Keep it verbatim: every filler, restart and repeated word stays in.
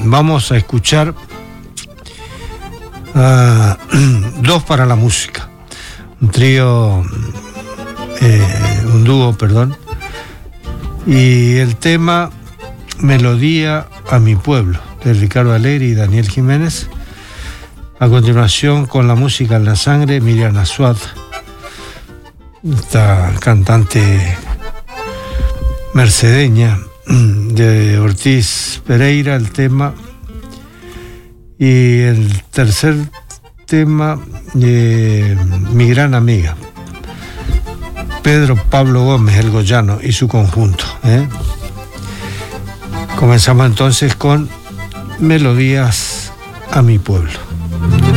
vamos a escuchar uh, Dos para la música, un trío, eh, un dúo, perdón, y el tema Melodía a mi pueblo, de Ricardo Alegre y Daniel Jiménez. A continuación, con la música en la sangre, Miriam Aswad, esta cantante mercedeña de Ortiz Pereira, el tema. Y el tercer tema, eh, Mi gran amiga, Pedro Pablo Gómez, el Goyano, y su conjunto, ¿eh? Comenzamos entonces con Melodías a mi pueblo.